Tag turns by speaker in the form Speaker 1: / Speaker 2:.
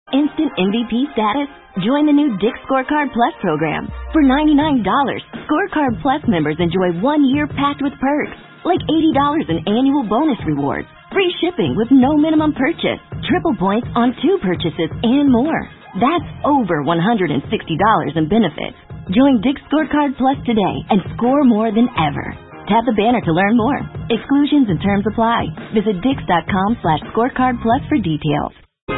Speaker 1: Instant MVP status? Join the new Dick's Scorecard Plus program. For $99, Scorecard Plus members enjoy 1 year packed with perks, like $80 in annual bonus rewards, free shipping with no minimum purchase, triple points on 2 purchases, and more. That's over $160 in benefits. Join Dick's Scorecard Plus today and score more than ever. Tap the banner to learn more. Exclusions and terms apply. Visit Dix.com/scorecard plus for details.